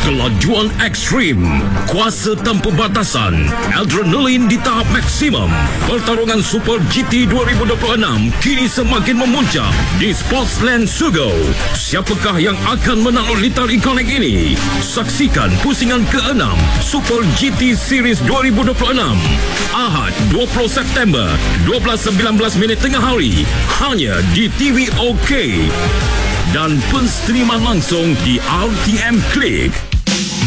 Kelajuan ekstrim, kuasa tanpa batasan, adrenalin di tahap maksimum. Pertarungan Super GT 2026 kini semakin memuncak di Sportsland Sugo. Siapakah yang akan menakluk litar ikonik ini? Saksikan pusingan ke-6 Super GT Series 2026 Ahad 20 September 12.19 tengah hari hanya di TV OK dan penstriman langsung di RTM Klik.